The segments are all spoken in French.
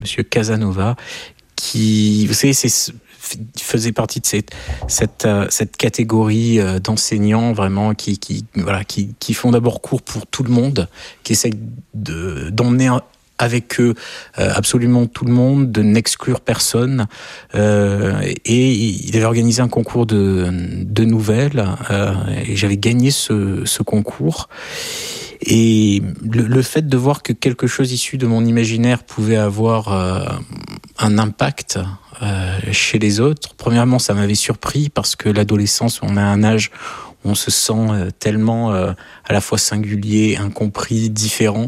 Monsieur Casanova, qui, vous savez, faisait partie de cette catégorie d'enseignants vraiment qui font d'abord cours pour tout le monde, qui essayent d'emmener avec eux absolument tout le monde, de n'exclure personne. Et il avait organisé un concours de nouvelles et j'avais gagné ce concours. Et le fait de voir que quelque chose issu de mon imaginaire pouvait avoir un impact chez les autres, premièrement, ça m'avait surpris parce que l'adolescence, on a un âge où on se sent tellement à la fois singulier, incompris, différent.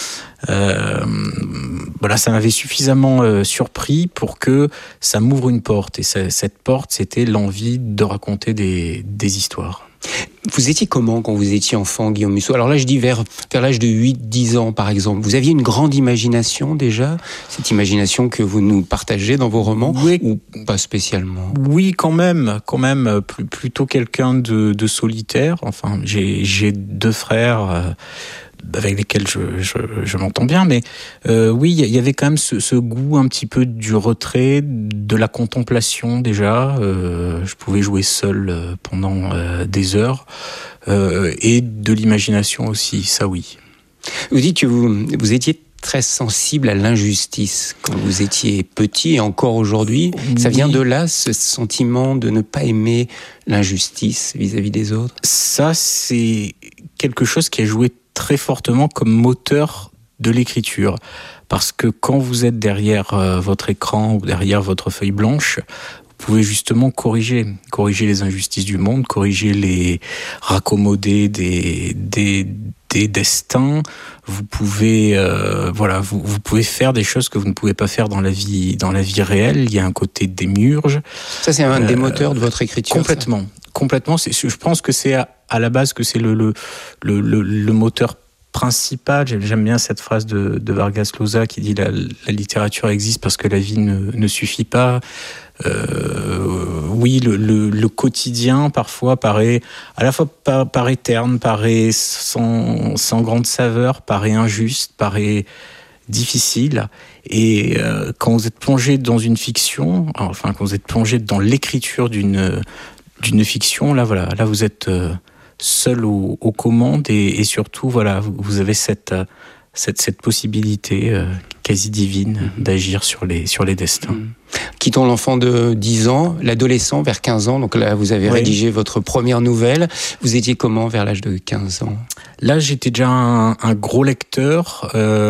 Voilà, ça m'avait suffisamment surpris pour que ça m'ouvre une porte. Et cette porte, c'était l'envie de raconter des histoires. Vous étiez comment quand vous étiez enfant, Guillaume Musso ? Alors là, je dis vers l'âge de 8-10 ans, par exemple. Vous aviez une grande imagination déjà ? Cette imagination que vous nous partagez dans vos romans ? Oui. Ou pas spécialement ? Oui, quand même, plutôt quelqu'un de solitaire. Enfin, j'ai 2 frères avec lesquels je m'entends bien, mais oui, il y avait quand même ce goût un petit peu du retrait, de la contemplation déjà. Je pouvais jouer seul pendant des heures, et de l'imagination aussi, ça oui. Vous dites que vous étiez très sensible à l'injustice quand vous étiez petit et encore aujourd'hui. Oui. Ça vient de là, ce sentiment de ne pas aimer l'injustice vis-à-vis des autres ? Ça, c'est quelque chose qui a joué très fortement comme moteur de l'écriture. Parce que quand vous êtes derrière votre écran ou derrière votre feuille blanche, vous pouvez justement corriger les injustices du monde, raccommoder des destins. Vous pouvez, vous pouvez faire des choses que vous ne pouvez pas faire dans la vie réelle. Il y a un côté démiurge. Ça, c'est un des moteurs de votre écriture. Complètement. Je pense que c'est à la base que c'est le moteur principal. J'aime bien cette phrase de Vargas Llosa qui dit la littérature existe parce que la vie ne suffit pas. Oui, le quotidien parfois paraît à la fois paraît terne, paraît sans grande saveur, paraît injuste, paraît difficile. Et quand vous êtes plongé dans une fiction, enfin quand vous êtes plongé dans l'écriture d'une fiction, là vous êtes seul aux commandes et surtout vous avez cette possibilité quasi divine d'agir sur les destins. Quittons l'enfant de 10 ans, l'adolescent vers 15 ans, donc là vous avez rédigé votre première nouvelle. Vous étiez comment vers l'âge de 15 ans ? Là j'étais déjà un gros lecteur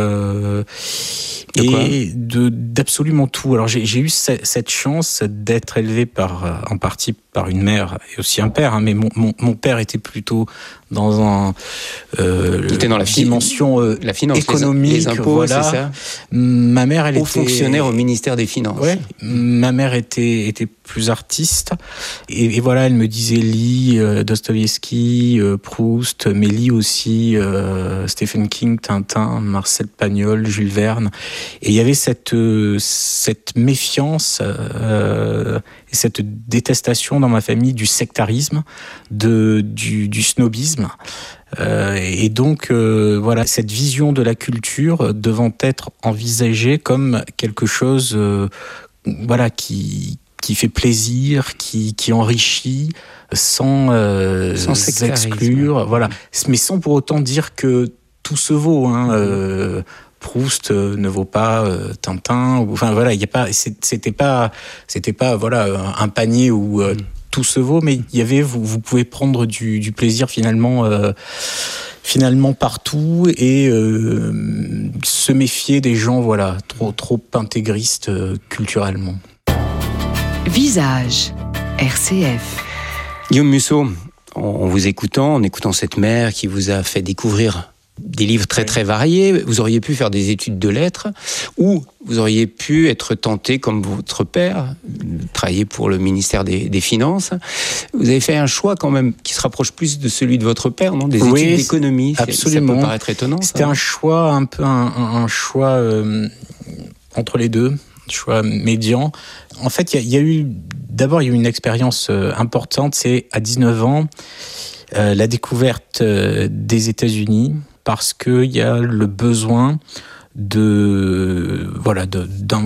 d'absolument tout. Alors j'ai eu cette chance d'être élevé en partie par une mère et aussi un père, mais mon père était plutôt dans était dans la dimension la finance, économique, les impôts, c'est ça. Ma mère, elle était fonctionnaire au ministère des Finances. Ouais, ma mère était plus artiste et voilà, elle me disait lis Dostoïevski, Proust, mais lis aussi Stephen King, Tintin, Marcel Pagnol, Jules Verne. Et il y avait cette méfiance et cette détestation dans ma famille du sectarisme, du snobisme. Et donc, cette vision de la culture devant être envisagée comme quelque chose qui fait plaisir, qui enrichit, sans exclure, mais sans pour autant dire que tout se vaut. Proust ne vaut pas Tintin. Il y a pas. C'était pas un panier où tout se vaut, mais il y avait. Vous pouvez prendre du plaisir finalement partout et se méfier des gens trop intégristes culturellement. Visage, RCF. Guillaume Musso, en vous écoutant, en écoutant cette mère qui vous a fait découvrir des livres très très variés, vous auriez pu faire des études de lettres ou vous auriez pu être tenté comme votre père, travailler pour le ministère des Finances. Vous avez fait un choix quand même qui se rapproche plus de celui de votre père, non ? Des études d'économie. Absolument. Ça peut paraître étonnant. C'était un choix un peu un choix entre les deux, choix médian. En fait, il y a eu une expérience importante, c'est à 19 ans la découverte des États-Unis, parce qu'il y a le besoin d'un